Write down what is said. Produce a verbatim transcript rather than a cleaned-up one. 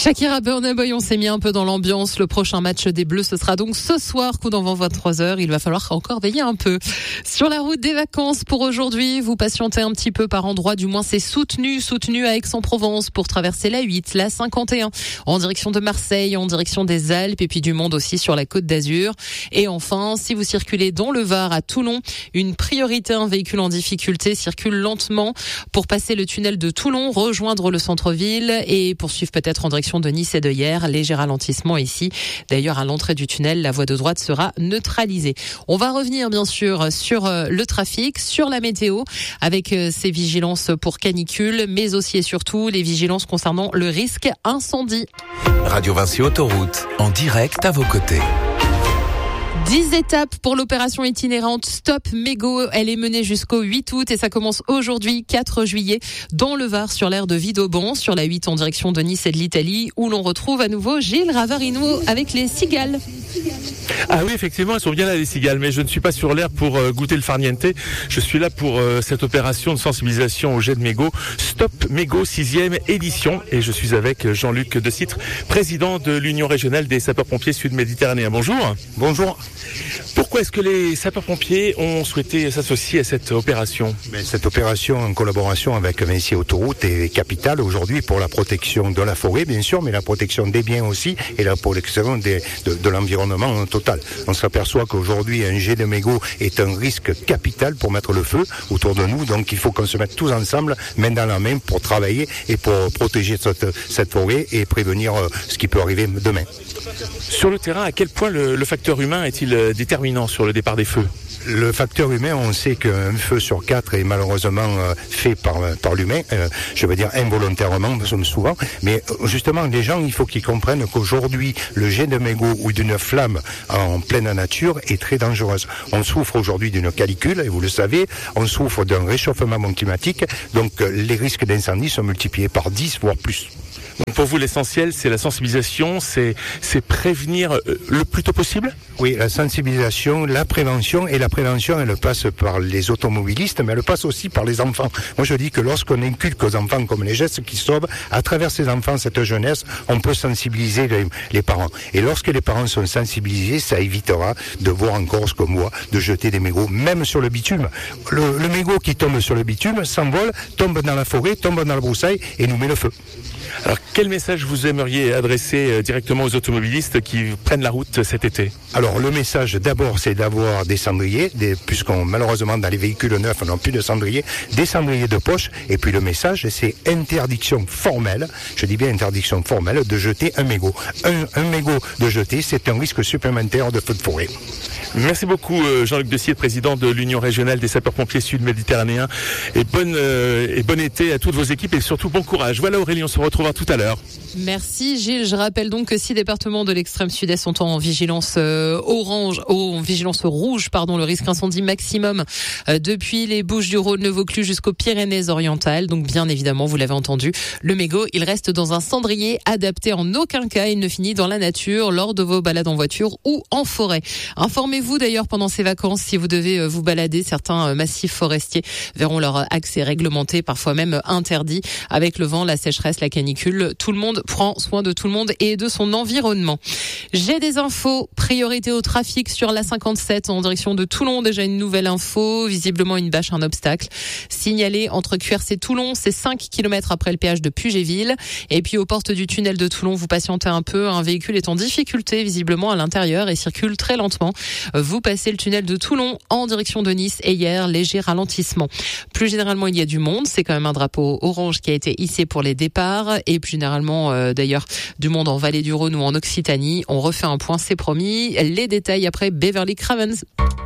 Shakira, Burna Boy, on s'est mis un peu dans l'ambiance. Le prochain match des Bleus, ce sera donc ce soir, coup d'envoi vingt-trois heures. Il va falloir encore veiller un peu. Sur la route des vacances pour aujourd'hui, vous patientez un petit peu par endroit, du moins c'est soutenu, soutenu à Aix-en-Provence pour traverser la huit, la cinquante et un, en direction de Marseille, en direction des Alpes et puis du monde aussi sur la Côte d'Azur. Et enfin, si vous circulez dans le Var à Toulon, une priorité, un véhicule en difficulté circule lentement pour passer le tunnel de Toulon, rejoindre le centre-ville et poursuivre peut-être en direction de Nice et de Hyères. Léger ralentissement ici. D'ailleurs, à l'entrée du tunnel, la voie de droite sera neutralisée. On va revenir bien sûr sur le trafic, sur la météo, avec ces vigilances pour canicule, mais aussi et surtout les vigilances concernant le risque incendie. Radio Vinci Autoroute, en direct à vos côtés. dix étapes pour l'opération itinérante Stop Mégots. Elle est menée jusqu'au huit août et ça commence aujourd'hui, quatre juillet, dans le Var, sur l'aire de Vidauban, sur la huit en direction de Nice et de l'Italie, où l'on retrouve à nouveau Gilles Ravarino avec les cigales. Ah oui, effectivement, elles sont bien là, les cigales, mais je ne suis pas sur l'air pour euh, goûter le farniente. Je suis là pour euh, cette opération de sensibilisation au jet de mégots, Stop Mégots, sixième édition. Et je suis avec Jean-Luc De Citre, président de l'Union régionale des sapeurs-pompiers sud-méditerranéens. Bonjour. Bonjour. Pourquoi est-ce que les sapeurs-pompiers ont souhaité s'associer à cette opération ? Mais cette opération en collaboration avec Vinci Autoroute est capitale aujourd'hui pour la protection de la forêt, bien sûr, mais la protection des biens aussi et la protection des, de, de l'environnement total. On s'aperçoit qu'aujourd'hui, un jet de mégots est un risque capital pour mettre le feu autour de nous. Donc, il faut qu'on se mette tous ensemble, main dans la main, pour travailler et pour protéger cette, cette forêt et prévenir ce qui peut arriver demain. Sur le terrain, à quel point le, le facteur humain est-il déterminant sur le départ des feux ? Le facteur humain, on sait qu'un feu sur quatre est malheureusement euh, fait par, par l'humain, euh, je veux dire involontairement souvent, mais euh, justement les gens, il faut qu'ils comprennent qu'aujourd'hui le jet de mégot ou d'une flamme en pleine nature est très dangereuse. On souffre aujourd'hui d'une canicule, et vous le savez, on souffre d'un réchauffement climatique, donc euh, les risques d'incendie sont multipliés par dix, voire plus. Donc pour vous, l'essentiel, c'est la sensibilisation, c'est, c'est prévenir le plus tôt possible ? Oui, la sensibilisation, la prévention, et la prévention, elle passe par les automobilistes, mais elle passe aussi par les enfants. Moi, je dis que lorsqu'on inculque aux enfants comme les gestes qui sauvent, à travers ces enfants, cette jeunesse, on peut sensibiliser les, les parents. Et lorsque les parents sont sensibilisés, ça évitera de voir encore ce que moi, de jeter des mégots, même sur le bitume. Le, le mégot qui tombe sur le bitume s'envole, tombe dans la forêt, tombe dans la broussaille et nous met le feu. Alors, quel message vous aimeriez adresser directement aux automobilistes qui prennent la route cet été ? Alors, le message, d'abord, c'est d'avoir des cendriers, des, puisqu'on, malheureusement, dans les véhicules neufs, on n'a plus de cendriers, des cendriers de poche. Et puis, le message, c'est interdiction formelle, je dis bien interdiction formelle, de jeter un mégot. Un, un mégot de jeter, c'est un risque supplémentaire de feu de forêt. Merci beaucoup, Jean-Luc De Citre, président de l'Union régionale des sapeurs-pompiers sud-méditerranéens. Et, bonne, euh, et bon été à toutes vos équipes et surtout bon courage. Voilà, Aurélie, on se retrouve tout à l'heure. Merci Gilles. Je rappelle donc que six départements de l'extrême sud-est sont en vigilance euh, orange, oh, en vigilance rouge, pardon, le risque incendie maximum euh, depuis les Bouches-du-Rhône, le Vaucluse jusqu'aux Pyrénées-Orientales. Donc bien évidemment, vous l'avez entendu, le mégot, il reste dans un cendrier adapté. En aucun cas, il ne finit dans la nature lors de vos balades en voiture ou en forêt. Informez-vous d'ailleurs pendant ces vacances si vous devez euh, vous balader. Certains euh, massifs forestiers verront leur accès réglementé, parfois même interdit, avec le vent, la sécheresse, la canicule. Tout le monde prend soin de tout le monde et de son environnement. J'ai des infos, priorité au trafic sur la cinquante-sept en direction de Toulon. Déjà une nouvelle info, visiblement une bâche, un obstacle. Signalé entre Q R C Toulon, c'est cinq kilomètres après le péage de Pugéville. Et puis aux portes du tunnel de Toulon, vous patientez un peu. Un véhicule est en difficulté visiblement à l'intérieur et circule très lentement. Vous passez le tunnel de Toulon en direction de Nice et hier, léger ralentissement. Plus généralement, il y a du monde. C'est quand même un drapeau orange qui a été hissé pour les départs. Et plus généralement, euh, d'ailleurs, du monde en Vallée du Rhône ou en Occitanie. On refait un point, c'est promis. Les détails après Beverly Cravens.